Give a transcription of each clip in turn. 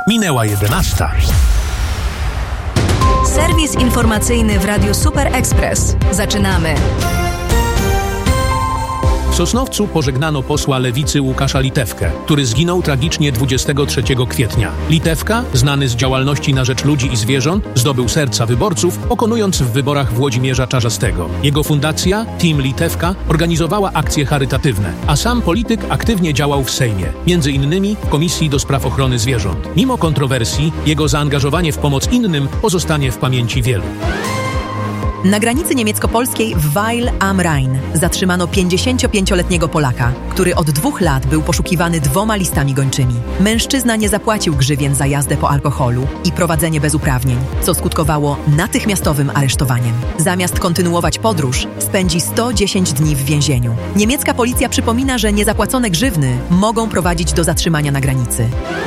Minęła 11. Serwis informacyjny w Radiu Super Express. Zaczynamy. W Sosnowcu pożegnano posła Lewicy Łukasza Litewkę, który zginął tragicznie 23 kwietnia. Litewka, znany z działalności na rzecz ludzi i zwierząt, zdobył serca wyborców, pokonując w wyborach Włodzimierza Czarzastego. Jego fundacja, Team Litewka, organizowała akcje charytatywne, a sam polityk aktywnie działał w Sejmie, między innymi w Komisji do Spraw Ochrony Zwierząt. Mimo kontrowersji, jego zaangażowanie w pomoc innym pozostanie w pamięci wielu. Na granicy niemiecko-polskiej w Weil am Rhein zatrzymano 55-letniego Polaka, który od 2 lat był poszukiwany 2 listami gończymi. Mężczyzna nie zapłacił grzywien za jazdę po alkoholu i prowadzenie bez uprawnień, co skutkowało natychmiastowym aresztowaniem. Zamiast kontynuować podróż, spędzi 110 dni w więzieniu. Niemiecka policja przypomina, że niezapłacone grzywny mogą prowadzić do zatrzymania na granicy.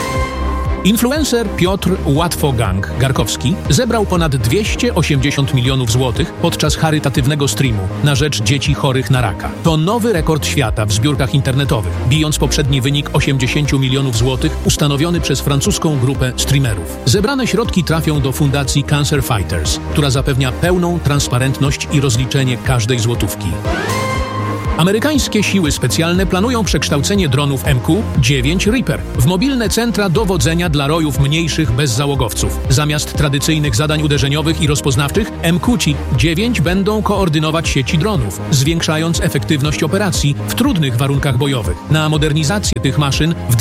Influencer Piotr Łatwogang-Garkowski zebrał ponad 280 milionów złotych podczas charytatywnego streamu na rzecz dzieci chorych na raka. To nowy rekord świata w zbiórkach internetowych, bijąc poprzedni wynik 80 milionów złotych ustanowiony przez francuską grupę streamerów. Zebrane środki trafią do fundacji Cancer Fighters, która zapewnia pełną transparentność i rozliczenie każdej złotówki. Amerykańskie siły specjalne planują przekształcenie dronów MQ-9 Reaper w mobilne centra dowodzenia dla rojów mniejszych bezzałogowców. Zamiast tradycyjnych zadań uderzeniowych i rozpoznawczych, MQ-9 będą koordynować sieci dronów, zwiększając efektywność operacji w trudnych warunkach bojowych. Na modernizację tych maszyn w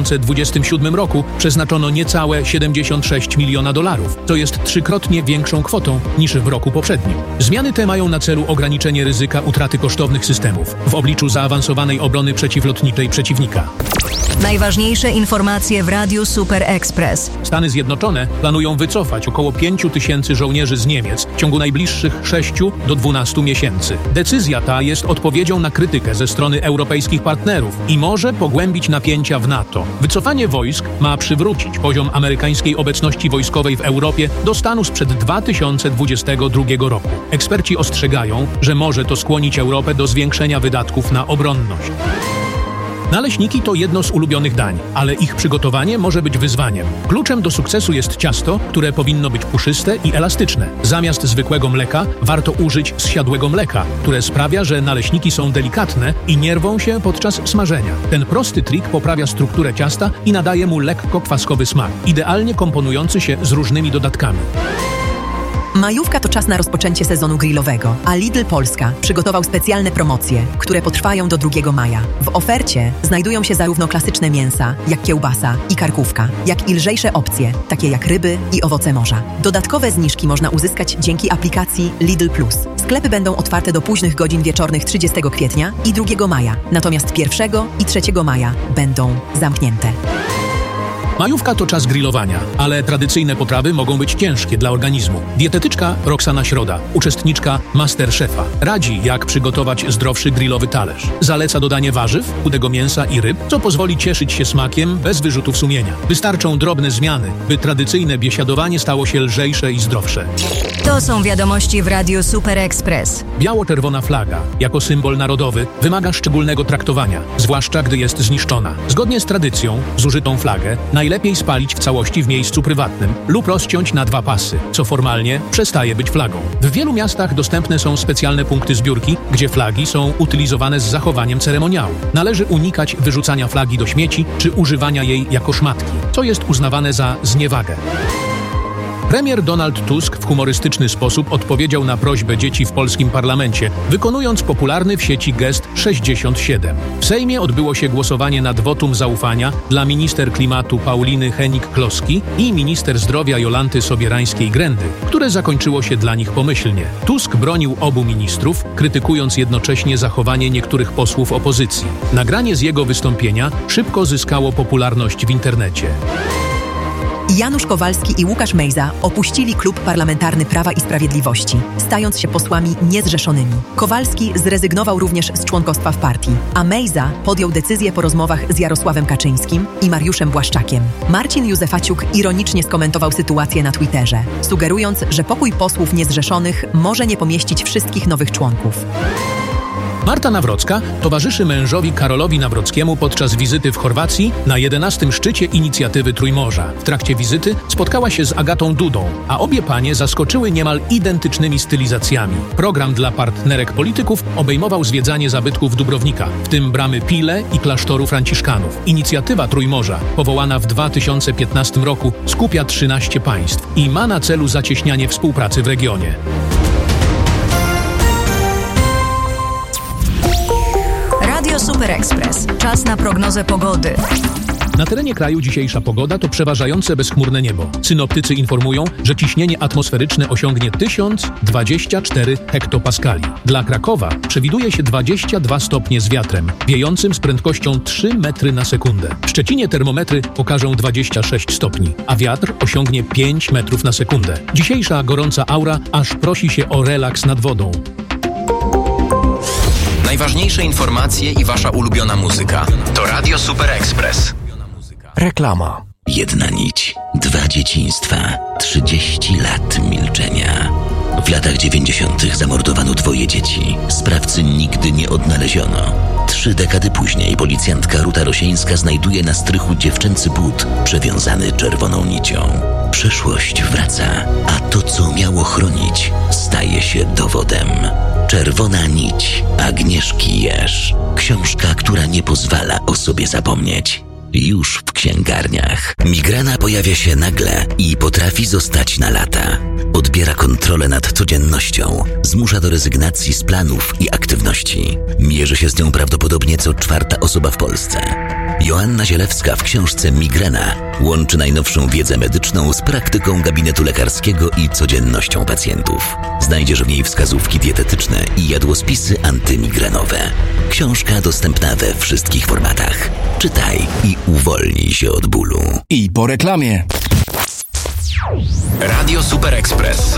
2027 roku przeznaczono niecałe $76 miliona, co jest 3-krotnie większą kwotą niż w roku poprzednim. Zmiany te mają na celu ograniczenie ryzyka utraty kosztownych systemów w obliczu zaawansowanej obrony przeciwlotniczej przeciwnika. Najważniejsze informacje w Radiu Super Express. Stany Zjednoczone planują wycofać około 5 000 żołnierzy z Niemiec w ciągu najbliższych 6 do 12 miesięcy. Decyzja ta jest odpowiedzią na krytykę ze strony europejskich partnerów i może pogłębić napięcia w NATO. Wycofanie wojsk ma przywrócić poziom amerykańskiej obecności wojskowej w Europie do stanu sprzed 2022 roku. Eksperci ostrzegają, że może to skłonić Europę do zwiększenia wydatków na obronność. Naleśniki to jedno z ulubionych dań, ale ich przygotowanie może być wyzwaniem. Kluczem do sukcesu jest ciasto, które powinno być puszyste i elastyczne. Zamiast zwykłego mleka warto użyć zsiadłego mleka, które sprawia, że naleśniki są delikatne i nie rwą się podczas smażenia. Ten prosty trik poprawia strukturę ciasta i nadaje mu lekko kwaskowy smak, idealnie komponujący się z różnymi dodatkami. Majówka to czas na rozpoczęcie sezonu grillowego, a Lidl Polska przygotował specjalne promocje, które potrwają do 2 maja. W ofercie znajdują się zarówno klasyczne mięsa, jak kiełbasa i karkówka, jak i lżejsze opcje, takie jak ryby i owoce morza. Dodatkowe zniżki można uzyskać dzięki aplikacji Lidl Plus. Sklepy będą otwarte do późnych godzin wieczornych 30 kwietnia i 2 maja, natomiast 1 i 3 maja będą zamknięte. Majówka to czas grillowania, ale tradycyjne potrawy mogą być ciężkie dla organizmu. Dietetyczka Roxana Środa, uczestniczka MasterChefa, radzi, jak przygotować zdrowszy grillowy talerz. Zaleca dodanie warzyw, chudego mięsa i ryb, co pozwoli cieszyć się smakiem bez wyrzutów sumienia. Wystarczą drobne zmiany, by tradycyjne biesiadowanie stało się lżejsze i zdrowsze. To są wiadomości w Radiu Super Express. Biało-czerwona flaga, jako symbol narodowy, wymaga szczególnego traktowania, zwłaszcza gdy jest zniszczona. Zgodnie z tradycją, zużytą flagę najlepiej spalić w całości w miejscu prywatnym lub rozciąć na 2 pasy, co formalnie przestaje być flagą. W wielu miastach dostępne są specjalne punkty zbiórki, gdzie flagi są utylizowane z zachowaniem ceremoniału. Należy unikać wyrzucania flagi do śmieci czy używania jej jako szmatki, co jest uznawane za zniewagę. Premier Donald Tusk w humorystyczny sposób odpowiedział na prośbę dzieci w polskim parlamencie, wykonując popularny w sieci gest 67. W Sejmie odbyło się głosowanie nad wotum zaufania dla minister klimatu Pauliny Hennig-Kloski i minister zdrowia Jolanty Sobierańskiej-Grendy, które zakończyło się dla nich pomyślnie. Tusk bronił obu ministrów, krytykując jednocześnie zachowanie niektórych posłów opozycji. Nagranie z jego wystąpienia szybko zyskało popularność w internecie. Janusz Kowalski i Łukasz Mejza opuścili Klub Parlamentarny Prawa i Sprawiedliwości, stając się posłami niezrzeszonymi. Kowalski zrezygnował również z członkostwa w partii, a Mejza podjął decyzję po rozmowach z Jarosławem Kaczyńskim i Mariuszem Błaszczakiem. Marcin Józefaciuk ironicznie skomentował sytuację na Twitterze, sugerując, że pokój posłów niezrzeszonych może nie pomieścić wszystkich nowych członków. Marta Nawrocka towarzyszy mężowi Karolowi Nawrockiemu podczas wizyty w Chorwacji na 11. szczycie inicjatywy Trójmorza. W trakcie wizyty spotkała się z Agatą Dudą, a obie panie zaskoczyły niemal identycznymi stylizacjami. Program dla partnerek polityków obejmował zwiedzanie zabytków Dubrownika, w tym bramy Pile i klasztoru Franciszkanów. Inicjatywa Trójmorza, powołana w 2015 roku, skupia 13 państw i ma na celu zacieśnianie współpracy w regionie. Radio Super Express. Czas na prognozę pogody. Na terenie kraju dzisiejsza pogoda to przeważające bezchmurne niebo. Synoptycy informują, że ciśnienie atmosferyczne osiągnie 1024 hektopaskali. Dla Krakowa przewiduje się 22 stopnie z wiatrem, wiejącym z prędkością 3 metry na sekundę. W Szczecinie termometry pokażą 26 stopni, a wiatr osiągnie 5 metrów na sekundę. Dzisiejsza gorąca aura aż prosi się o relaks nad wodą. Najważniejsze informacje i wasza ulubiona muzyka to Radio Super Express. Reklama. Jedna nić, 2 dzieciństwa, 30 lat milczenia. W latach 90. zamordowano 2 dzieci. Sprawcy nigdy nie odnaleziono. 3 dekady później policjantka Ruta Rosieńska znajduje na strychu dziewczęcy but przewiązany czerwoną nicią. Przeszłość wraca, a to, co miało chronić, staje się dowodem. Czerwona nić Agnieszki Jerz. Książka, która nie pozwala o sobie zapomnieć. Już w księgarniach. Migrena pojawia się nagle i potrafi zostać na lata. Odbiera kontrolę nad codziennością, zmusza do rezygnacji z planów i aktywności. Mierzy się z nią prawdopodobnie co 4. osoba w Polsce. Joanna Zielewska w książce Migrena łączy najnowszą wiedzę medyczną z praktyką gabinetu lekarskiego i codziennością pacjentów. Znajdziesz w niej wskazówki dietetyczne i jadłospisy antymigrenowe. Książka dostępna we wszystkich formatach. Czytaj i uwolnij się od bólu. I po reklamie. Radio Super Express.